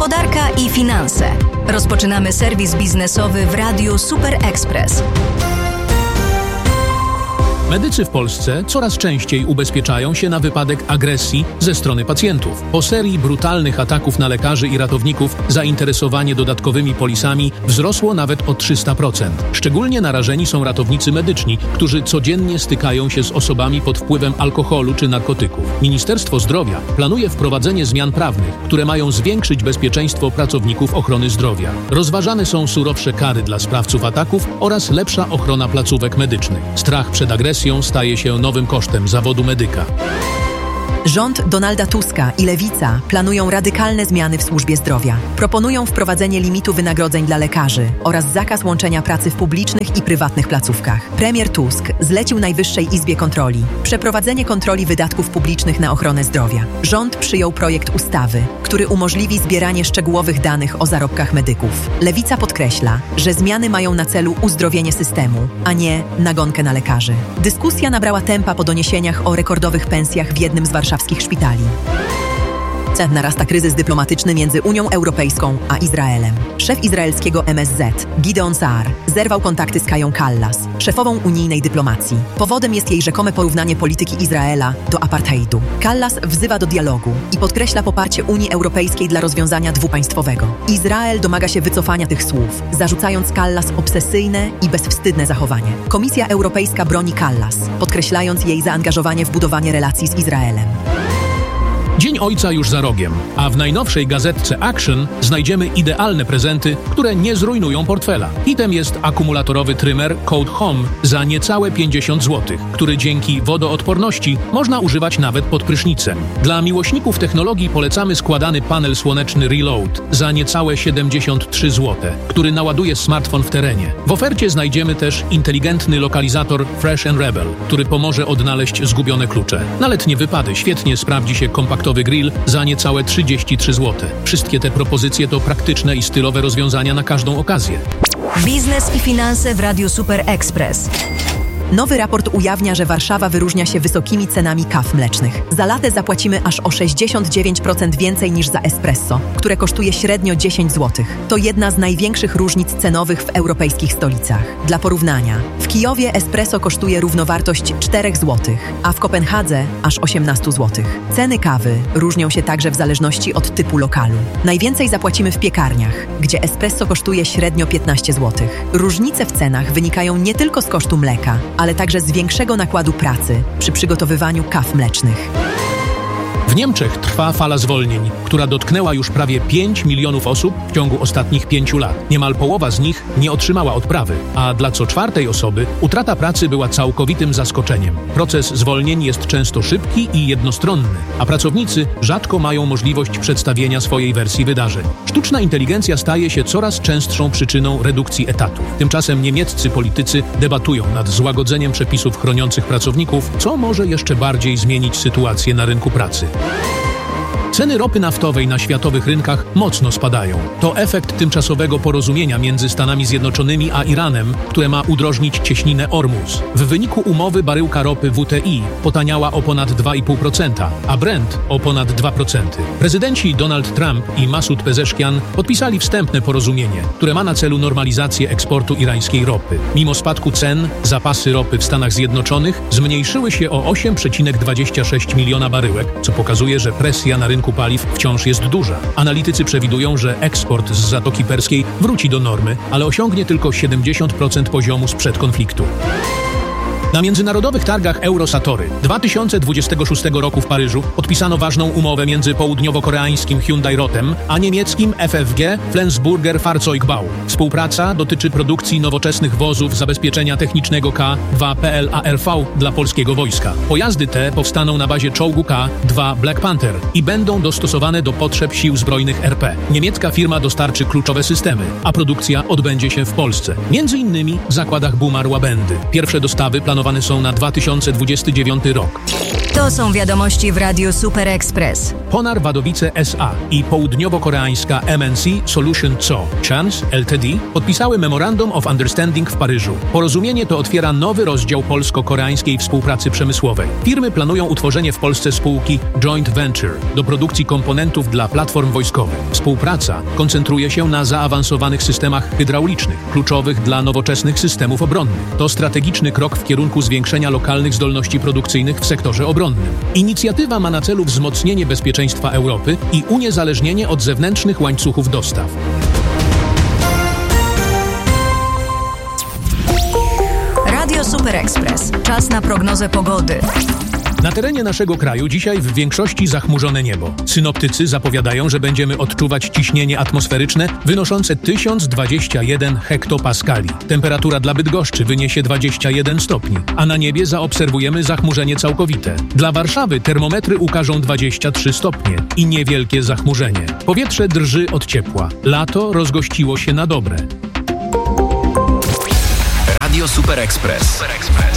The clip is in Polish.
Gospodarka i finanse. Rozpoczynamy serwis biznesowy w Radiu Super Express. Medycy w Polsce coraz częściej ubezpieczają się na wypadek agresji ze strony pacjentów. Po serii brutalnych ataków na lekarzy i ratowników zainteresowanie dodatkowymi polisami wzrosło nawet o 300%. Szczególnie narażeni są ratownicy medyczni, którzy codziennie stykają się z osobami pod wpływem alkoholu czy narkotyków. Ministerstwo Zdrowia planuje wprowadzenie zmian prawnych, które mają zwiększyć bezpieczeństwo pracowników ochrony zdrowia. Rozważane są surowsze kary dla sprawców ataków oraz lepsza ochrona placówek medycznych. Strach przed agresją staje się nowym kosztem zawodu medyka. Rząd Donalda Tuska i Lewica planują radykalne zmiany w służbie zdrowia. Proponują wprowadzenie limitu wynagrodzeń dla lekarzy oraz zakaz łączenia pracy w publicznych i prywatnych placówkach. Premier Tusk zlecił Najwyższej Izbie Kontroli przeprowadzenie kontroli wydatków publicznych na ochronę zdrowia. Rząd przyjął projekt ustawy, który umożliwi zbieranie szczegółowych danych o zarobkach medyków. Lewica podkreśla, że zmiany mają na celu uzdrowienie systemu, a nie nagonkę na lekarzy. Dyskusja nabrała tempa po doniesieniach o rekordowych pensjach w jednym z warszawskich szpitali. Narasta kryzys dyplomatyczny między Unią Europejską a Izraelem. Szef izraelskiego MSZ, Gideon Saar, zerwał kontakty z Kają Kallas, szefową unijnej dyplomacji. Powodem jest jej rzekome porównanie polityki Izraela do apartheidu. Kallas wzywa do dialogu i podkreśla poparcie Unii Europejskiej dla rozwiązania dwupaństwowego. Izrael domaga się wycofania tych słów, zarzucając Kallas obsesyjne i bezwstydne zachowanie. Komisja Europejska broni Kallas, podkreślając jej zaangażowanie w budowanie relacji z Izraelem. Dzień Ojca już za rogiem, a w najnowszej gazetce Action znajdziemy idealne prezenty, które nie zrujnują portfela. Hitem jest akumulatorowy trymer Code Home za niecałe 50 zł, który dzięki wodoodporności można używać nawet pod prysznicem. Dla miłośników technologii polecamy składany panel słoneczny Reload za niecałe 73 zł, który naładuje smartfon w terenie. W ofercie znajdziemy też inteligentny lokalizator Fresh & Rebel, który pomoże odnaleźć zgubione klucze. Na letnie wypady świetnie sprawdzi się kompaktowy grill za niecałe 33 zł. Wszystkie te propozycje to praktyczne i stylowe rozwiązania na każdą okazję. Biznes i finanse w Radiu Super Express. Nowy raport ujawnia, że Warszawa wyróżnia się wysokimi cenami kaw mlecznych. Za latę zapłacimy aż o 69% więcej niż za espresso, które kosztuje średnio 10 zł. To jedna z największych różnic cenowych w europejskich stolicach. Dla porównania, w Kijowie espresso kosztuje równowartość 4 zł, a w Kopenhadze aż 18 zł. Ceny kawy różnią się także w zależności od typu lokalu. Najwięcej zapłacimy w piekarniach, gdzie espresso kosztuje średnio 15 zł. Różnice w cenach wynikają nie tylko z kosztu mleka, ale także z większego nakładu pracy przy przygotowywaniu kaw mlecznych. W Niemczech trwa fala zwolnień, która dotknęła już prawie 5 milionów osób w ciągu ostatnich 5 lat. Niemal połowa z nich nie otrzymała odprawy, a dla co czwartej osoby utrata pracy była całkowitym zaskoczeniem. Proces zwolnień jest często szybki i jednostronny, a pracownicy rzadko mają możliwość przedstawienia swojej wersji wydarzeń. Sztuczna inteligencja staje się coraz częstszą przyczyną redukcji etatów. Tymczasem niemieccy politycy debatują nad złagodzeniem przepisów chroniących pracowników, co może jeszcze bardziej zmienić sytuację na rynku pracy. Ceny ropy naftowej na światowych rynkach mocno spadają. To efekt tymczasowego porozumienia między Stanami Zjednoczonymi a Iranem, które ma udrożnić cieśninę Ormus. W wyniku umowy baryłka ropy WTI potaniała o ponad 2,5%, a Brent o ponad 2%. Prezydenci Donald Trump i Masud Pezeshkian podpisali wstępne porozumienie, które ma na celu normalizację eksportu irańskiej ropy. Mimo spadku cen, zapasy ropy w Stanach Zjednoczonych zmniejszyły się o 8,26 miliona baryłek, co pokazuje, że presja na rynku paliw wciąż jest duża. Analitycy przewidują, że eksport z Zatoki Perskiej wróci do normy, ale osiągnie tylko 70% poziomu sprzed konfliktu. Na międzynarodowych targach Eurosatory 2026 roku w Paryżu podpisano ważną umowę między południowo-koreańskim Hyundai Rotem a niemieckim FFG Flensburger Fahrzeugbau. Współpraca dotyczy produkcji nowoczesnych wozów zabezpieczenia technicznego K2PLARV dla polskiego wojska. Pojazdy te powstaną na bazie czołgu K2 Black Panther i będą dostosowane do potrzeb sił zbrojnych RP. Niemiecka firma dostarczy kluczowe systemy, a produkcja odbędzie się w Polsce. Między innymi w zakładach Bumar Łabędy. Pierwsze dostawy planowane zaplanowane są na 2029 rok. To są wiadomości w Radiu Super Express. Ponar Wadowice S.A. i południowo-koreańska MNC Solution Co. Chance Ltd. podpisały Memorandum of Understanding w Paryżu. Porozumienie to otwiera nowy rozdział polsko-koreańskiej współpracy przemysłowej. Firmy planują utworzenie w Polsce spółki Joint Venture do produkcji komponentów dla platform wojskowych. Współpraca koncentruje się na zaawansowanych systemach hydraulicznych, kluczowych dla nowoczesnych systemów obronnych. To strategiczny krok w kierunku zwiększenia lokalnych zdolności produkcyjnych w sektorze obronnym. Inicjatywa ma na celu wzmocnienie bezpieczeństwa Europy i uniezależnienie od zewnętrznych łańcuchów dostaw. Radio Super Express. Czas na prognozę pogody. Na terenie naszego kraju dzisiaj w większości zachmurzone niebo. Synoptycy zapowiadają, że będziemy odczuwać ciśnienie atmosferyczne wynoszące 1021 hektopaskali. Temperatura dla Bydgoszczy wyniesie 21 stopni, a na niebie zaobserwujemy zachmurzenie całkowite. Dla Warszawy termometry ukażą 23 stopnie i niewielkie zachmurzenie. Powietrze drży od ciepła. Lato rozgościło się na dobre. Radio Super Express.